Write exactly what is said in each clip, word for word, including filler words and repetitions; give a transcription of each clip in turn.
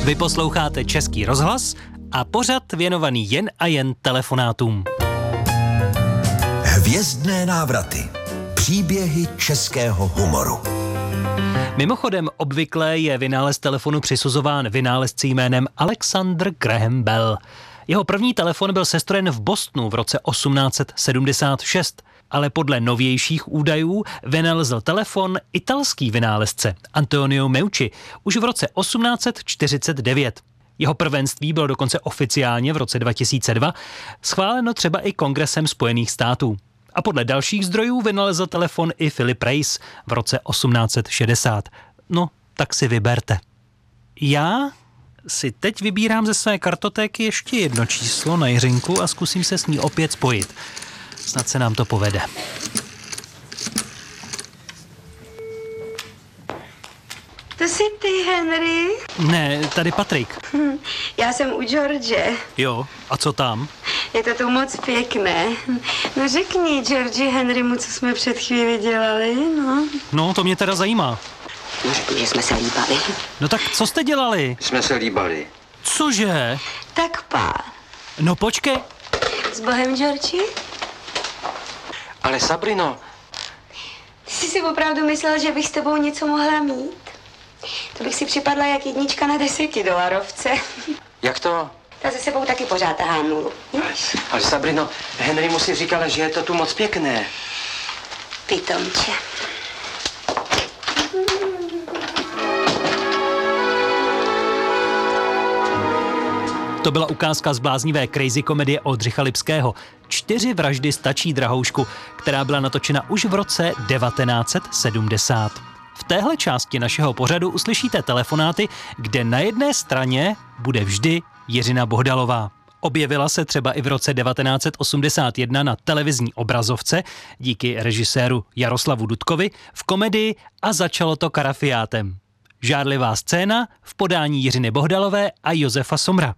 Vy posloucháte Český rozhlas a pořad věnovaný jen a jen telefonátům. Hvězdné návraty. Příběhy českého humoru. Mimochodem, obvykle je vynález telefonu přisuzován vynálezci jménem Alexander Graham Bell. Jeho první telefon byl sestrojen v Bostonu v roce osmnáct set sedmdesát šest, ale podle novějších údajů vynalezl telefon italský vynálezce Antonio Meucci už v roce osmnáct set čtyřicet devět. Jeho prvenství bylo dokonce oficiálně v roce dva tisíce dva schváleno třeba i Kongresem Spojených států. A podle dalších zdrojů vynalezl telefon i Philip Reis v roce osmnáct set šedesát. No, tak si vyberte. Já si teď vybírám ze své kartotéky ještě jedno číslo na Jiřinku a zkusím se s ní opět spojit. Snad se nám to povede. To jsi ty, Henry? Ne, tady Patrik. Hm, já jsem u George. Jo, a co tam? Je to tu moc pěkné. No řekni Georgi Henrymu, co jsme před chvíli dělali, no. No, to mě teda zajímá. No řekni, že jsme se líbali. No tak co jste dělali? Jsme se líbali. Cože? Tak pár. No počkej. S Bohem, Georgi? Ale Sabrino... Ty jsi si opravdu myslel, že bych s tebou něco mohla mít? To bych si připadla jak jednička na desetidolarovce. Jak to? Ta ze sebou taky pořád tahá nulu. Ale, ale Sabrino, Henry mu si říkala, že je to tu moc pěkné. Pitomče. To byla ukázka z bláznivé crazy komedie Oldřicha Lipského Čtyři vraždy stačí, drahoušku, která byla natočena už v roce devatenáct set sedmdesát. V téhle části našeho pořadu uslyšíte telefonáty, kde na jedné straně bude vždy Jiřina Bohdalová. Objevila se třeba i v roce devatenáct set osmdesát jedna na televizní obrazovce díky režiséru Jaroslavu Dudkovi v komedii A začalo to karafiátem. Žárlivá scéna v podání Jiřiny Bohdalové a Josefa Somra.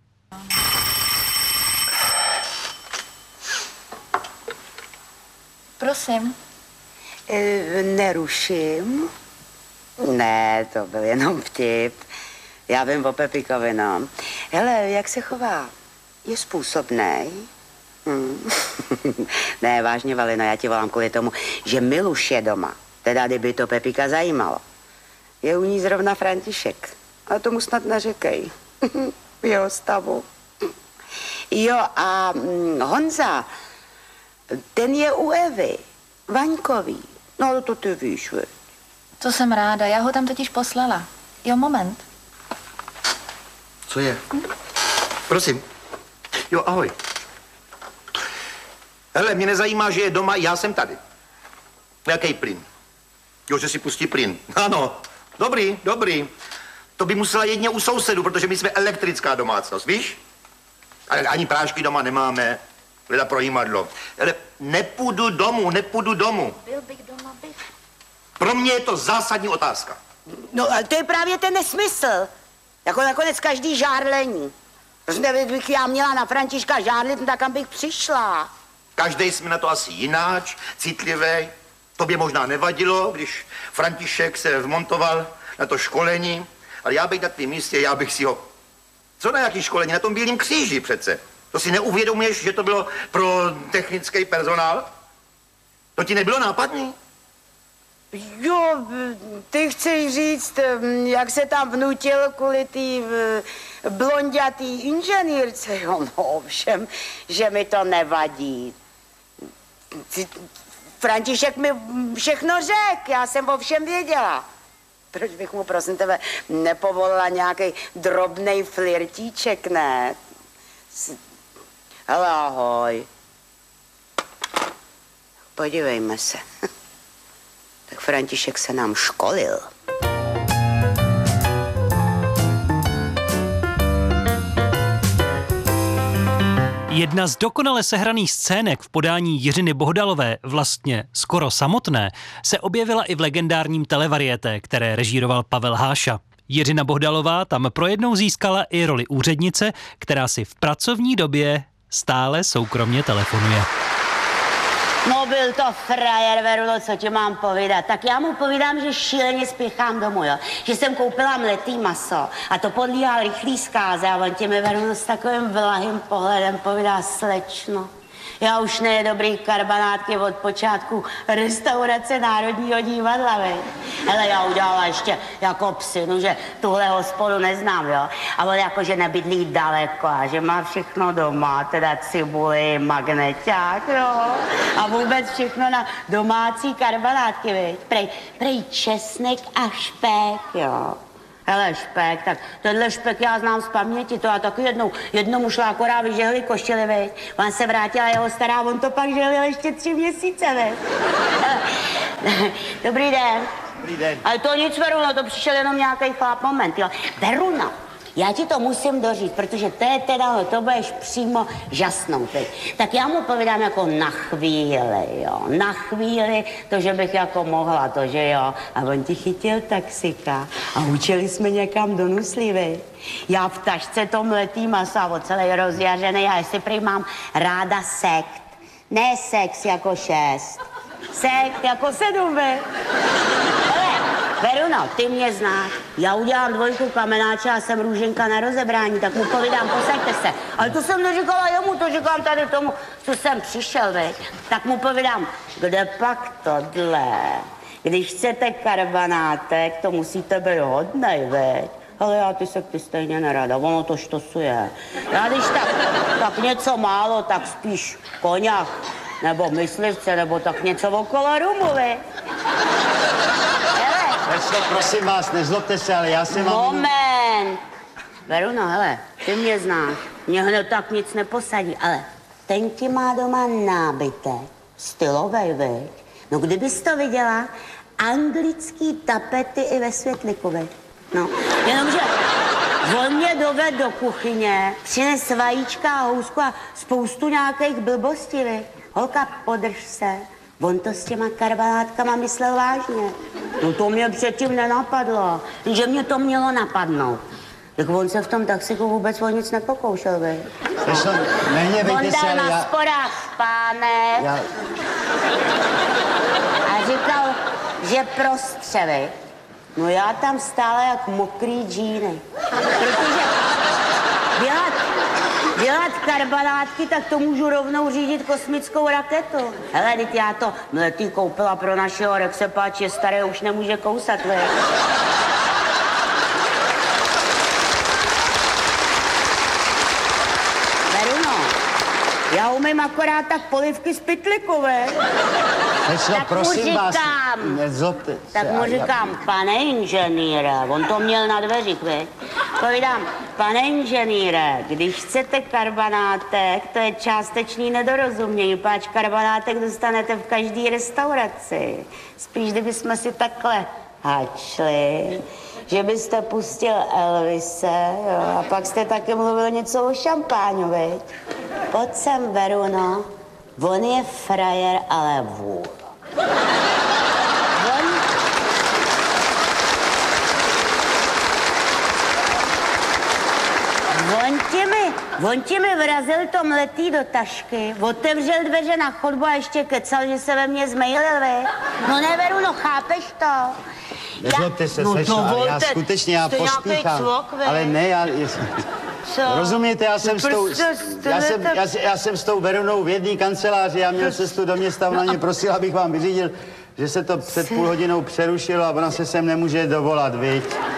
Prosím. E, neruším. Ne, to byl jenom vtip. Já vím o Pepikovi, no. Hele, jak se chová? Je způsobnej? Hmm. Ne, vážně, Valino, já ti volám kvůli tomu, že Miluš je doma. Teda, kdyby to Pepika zajímalo. Je u ní zrovna František. A tomu snad neřekej. V jeho stavu. Jo, a hm, Honza, ten je u Evy. Vaňkový. No, to ty víš, veď. To jsem ráda, já ho tam totiž poslala. Jo, moment. Co je? Prosím. Jo, ahoj. Hele, mě nezajímá, že je doma, já jsem tady. Jaký plyn? Jo, že si pustí plyn. Ano, dobrý, dobrý. To by musela jedně u sousedů, protože my jsme elektrická domácnost, víš? Ale ani prášky doma nemáme. Leda pro jímadlo. Ale nepůjdu domů, nepůjdu domů. Byl bych doma, bych. Pro mě je to zásadní otázka. No, ale to je právě ten nesmysl. Jako nakonec každý žárlení. Prostě kdybych já měla na Františka žárlit, no tak kam bych přišla. Každý jsme na to asi jináč, citlivý. Tobě možná nevadilo, když František se vmontoval na to školení, ale já bych na tvém místě, já bych si ho... Co na jaký školení? Na tom Bílém kříži přece. To si neuvědomuješ, že to bylo pro technický personál? To ti nebylo nápadný? Jo, ty chceš říct, jak se tam vnutil kvůli tý blondětý inženýrce. Jo, no ovšem, že mi to nevadí. František mi všechno řekl, já jsem o všem věděla. Proč bych mu, prosím tebe, nepovolila nějaký drobnej flirtíček, ne? Hele, ahoj. Podívejme se. Tak František se nám školil. Jedna z dokonale sehraných scének v podání Jiřiny Bohdalové, vlastně skoro samotné, se objevila i v legendárním televarieté, které režíroval Pavel Háša. Jiřina Bohdalová tam pro jednou získala i roli úřednice, která si v pracovní době stále soukromně telefonuje. No byl to frajer, Verulo, co ti mám povídat. Tak já mu povídám, že šíleně spěchám domů, jo. Že jsem koupila mletý maso a to podlíhá rychlý zkáze a on ti mi, Verulo, s takovým vlahým pohledem povídá: slečno, já už ne dobrý karbanátky od počátku restaurace Národního divadla, vej. Hele, já udělala ještě jako psinu, že tuhle hospodu neznám, jo. A on jako, že nebydlí daleko a že má všechno doma, teda cibuli, magneťák, jo. A vůbec všechno na domácí karbanátky, vej. Prej, prej česnek a špek, jo. Hele, špek, tak tenhle špek já znám z paměti, to já taky jednou, jednomu šlákorá vyžehli košili, veď. On se vrátila jeho stará, on to pak želil ještě tři měsíce, veď. Dobrý den. Dobrý den. Ale to nic, Veruno, to přišel jenom nějaký chlap, moment, jo. Veruno, já ti to musím doříct, protože to je teda, to budeš přímo žasnout, teď. Tak já mu povídám jako na chvíli, jo, na chvíli, to, že bych jako mohla, to, že jo. A on ti chytil taxika a učili jsme někam do Nuslí, vej. Já v tašce to mletý masa, o celý rozjařený, a jestli prý mám ráda sekt. Ne sex jako šest, sekt jako sedm, vej. Veruno, ty mě znáš. Já udělám dvojku kamenáče a jsem růženka na rozebrání, tak mu povídám, posaďte se. Ale to jsem neříkala jemu, to říkám tady tomu, co jsem přišel, veď. Tak mu povídám, kde pak tohle? Když chcete karbanátek, to musíte být hodnej, veď. Ale já ty se ty stejně nerada, ono to štosuje. Já když tak, tak něco málo, tak spíš koňach, nebo myslivce, nebo tak něco okolo rumu, veď. Večno, prosím vás, nezlobte se, ale já jsem vám... Moment! Veruno, hele, ty mě znáš, mě hned tak nic neposadí, ale ten ti má doma nábytek, stylovej, veď. No kdybys to viděla, anglický tapety i ve světliku, veď. No, jenomže on mě doved do kuchyně, přines vajíčka a housku a spoustu nějakých blbostí, veď. Holka, podrž se. On to s těma karbanátkama myslel vážně. No to mě předtím nenapadlo, že mě to mělo napadnout. Tak on se v tom taxiku vůbec o nic nepokoušel, vej. Večno, nehněvejte se, ale já... On dal na sporách spánek já... a říkal, že prostřevej. No já tam stála jak mokrý džíny. Protože dělat, dělat karbanátky, tak to můžu rovnou řídit kosmickou raketu. Hele, teď já to mletý koupila pro našeho Rexepáče, je staré, už nemůže kousat, vej. Veruno, já umím akorát tak polivky z pytliku, vej. Večno, Tak mu prosím vás, říkám, nezlobte se. tak mu a já- říkám, pane inženýre, on to měl na dveřích, veď. Povídám, pane inženýre, když chcete karbanátek, to je částečný nedorozumění, páč karbanátek dostanete v každé restauraci. Spíš, kdybychom si takhle hačli, že byste pustil Elvise, jo, a pak jste taky mluvil něco o šampáňu, veď. Pojď sem, Veruno, on je frajer, ale vůl. On... On ti mi, on ti mi vrazil to mletý do tašky, otevřel dveře na chodbu a ještě kecal, že se ve mně zmejlil, vy. No ne, Veruno, chápeš to? Nezlobte se, no slečno, ale já dovolte, skutečně, já jste nějaký pospíchám. cvok, vy. Ale ne, já... Co? Rozumíte, já jsem, s tou, Prostě já, jsem, jste- já, já jsem s tou Verunou v jedné kanceláři, já měl cestu do města, ona mě prosila, abych vám vyřídil, že se to před půl hodinou přerušilo a ona se sem nemůže dovolat, viď?